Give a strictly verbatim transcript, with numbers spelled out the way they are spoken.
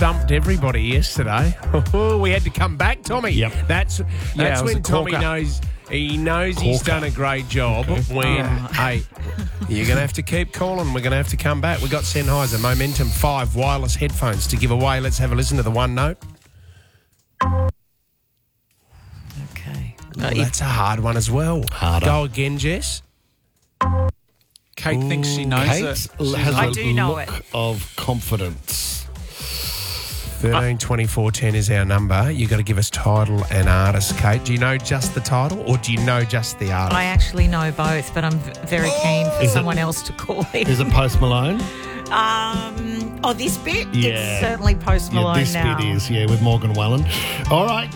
stumped everybody yesterday. We had to come back, Tommy. Yep. That's Yeah, that's it was when a Tommy corker. knows he knows he's Corker. done a great job. When hey, you're going to have to keep calling. We're going to have to come back. We got Sennheiser Momentum five wireless headphones to give away. Let's have a listen to the one note. Okay. Oh, that's a hard one as well. Harder. Go again, Jess. Kate thinks she knows Kate it. She's has I a do know look it. of confidence. thirteen twenty-four ten is our number. You got to give us title and artist, Kate. Do you know just the title or do you know just the artist? I actually know both, but I'm v- very keen for Is it- someone else to call in. Is it Post Malone? Um, oh, this bit? Yeah. It's certainly Post Malone yeah, this now. bit is, yeah, with Morgan Wallen. All right.